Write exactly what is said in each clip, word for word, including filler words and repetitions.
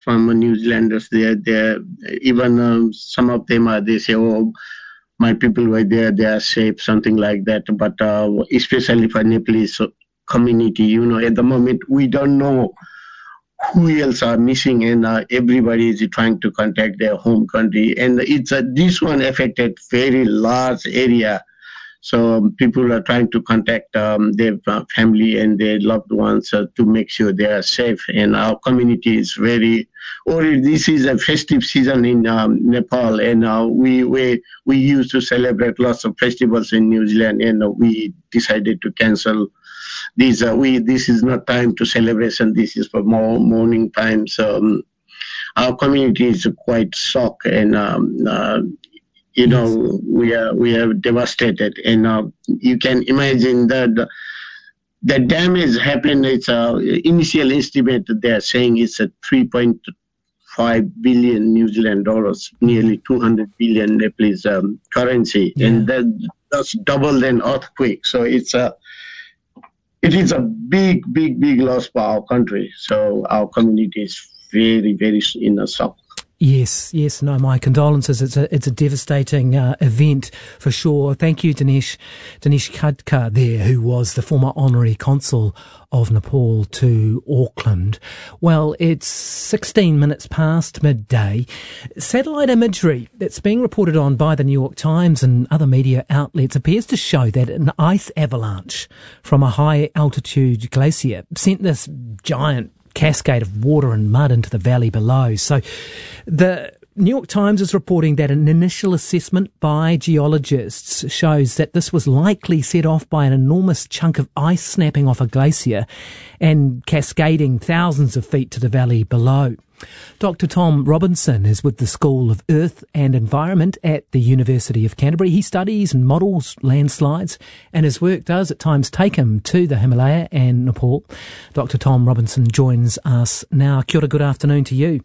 from New Zealanders. They they even um, some of them are they say, oh, my people were there, they are safe, something like that. But uh, especially for Nepalese community, you know, at the moment we don't know who else are missing, and uh, everybody is trying to contact their home country, and it's uh, this one affected very large area. So um, people are trying to contact um, their uh, family and their loved ones uh, to make sure they are safe. And our community is very, or this is a festive season in um, Nepal, and uh, we, we we used to celebrate lots of festivals in New Zealand, and uh, we decided to cancel these. Uh, we this is not time to celebration. This is for more morning time. So um, our community is quite shocked, and um, uh, you know, yes. we are we are devastated, and uh, you can imagine that the, the damage happened. It's a initial estimate that they are saying it's a three point five billion New Zealand dollars, nearly two hundred billion Nepalese um, currency, yeah. and that, that's double than earthquake. So it's a it is a big, big, big loss for our country. So our community is very, very in a shock. Yes, yes, no, my condolences. It's a it's a devastating uh, event for sure. Thank you, Dinesh. Dinesh Khadka there, who was the former honorary consul of Nepal to Auckland. Well, it's sixteen minutes past midday. Satellite imagery that's being reported on by the New York Times and other media outlets appears to show that an ice avalanche from a high altitude glacier sent this giant cascade of water and mud into the valley below. So the New York Times is reporting that an initial assessment by geologists shows that this was likely set off by an enormous chunk of ice snapping off a glacier and cascading thousands of feet to the valley below. Doctor Tom Robinson is with the School of Earth and Environment at the University of Canterbury. He studies and models landslides, and his work does at times take him to the Himalaya and Nepal. Doctor Tom Robinson joins us now. Kia ora, good afternoon to you.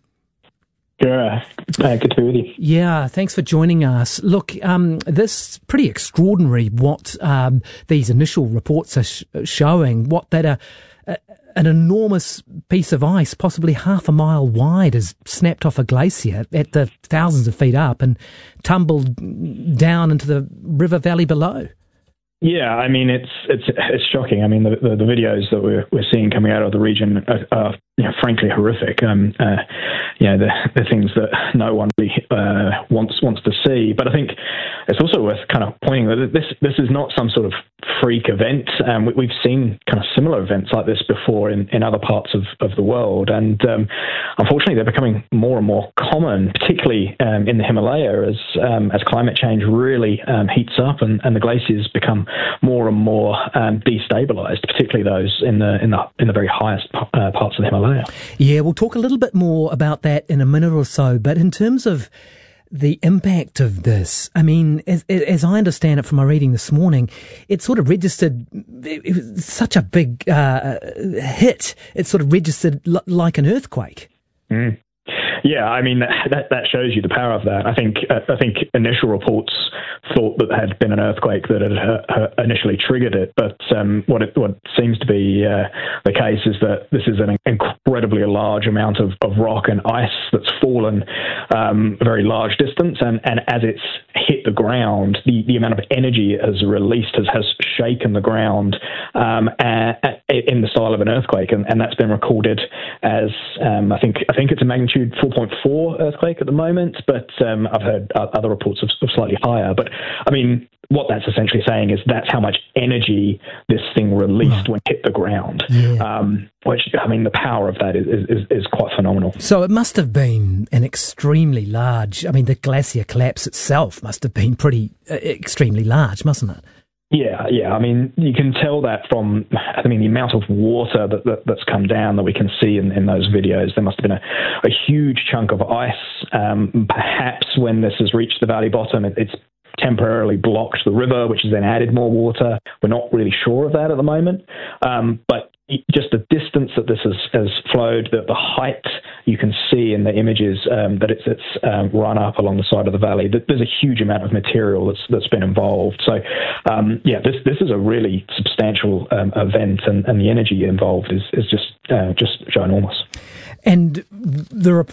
Yeah, uh, good to be with you. Yeah, thanks for joining us. Look, um, this is pretty extraordinary what um, these initial reports are sh- showing, what that a, a, an enormous piece of ice, possibly half a mile wide, has snapped off a glacier at the thousands of feet up and tumbled down into the river valley below. Yeah, I mean, it's it's it's shocking. I mean, the the, the videos that we're we're seeing coming out of the region are, are you know, frankly horrific. Um, uh, you know, the the things that no one really uh, wants wants to see. But I think it's also worth kind of pointing that this this is not some sort of freak event. Um, we, we've seen kind of similar events like this before in, in other parts of, of the world, and um, unfortunately, they're becoming more and more common, particularly um, in the Himalaya as um, as climate change really um, heats up and, and the glaciers become more and more um, destabilized, particularly those in the in the in the very highest uh, parts of the Himalaya. Yeah, we'll talk a little bit more about that in a minute or so. But in terms of the impact of this, I mean, as, as I understand it from my reading this morning, it sort of registered it was such a big uh, hit. It sort of registered l- like an earthquake. Mm. Yeah, I mean that that shows you the power of that. I think uh, I think initial reports thought that there had been an earthquake that had uh, initially triggered it, but um, what it what seems to be uh, the case is that this is an incredibly large amount of, of rock and ice that's fallen um, a very large distance, and, and as it's hit the ground, the, the amount of energy it has released has, has shaken the ground um, at, at, in the style of an earthquake, and, and that's been recorded as um, I think I think it's a magnitude four point four earthquake at the moment, but um, I've heard other reports of, of slightly higher. But I mean, what that's essentially saying is that's how much energy this thing released when it hit the ground. Yeah. Um, which, I mean, the power of that is, is, is quite phenomenal. So it must have been an extremely large, I mean, the glacier collapse itself must have been pretty uh, extremely large, mustn't it? Yeah, yeah. I mean, you can tell that from, I mean, the amount of water that, that that's come down that we can see in, in those videos. There must have been a, a huge chunk of ice. Um, perhaps when this has reached the valley bottom, it, it's temporarily blocked the river, which has then added more water. We're not really sure of that at the moment. Um, but just the distance that this has, has flowed, the, the height, you can see in the images um, that it's, it's um, run up along the side of the valley. There's a huge amount of material that's that's been involved. So, um, yeah, this this is a really substantial um, event, and, and the energy involved is is just uh, just ginormous. And the